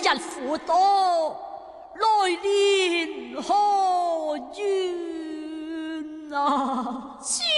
日苦多，來年何緣啊？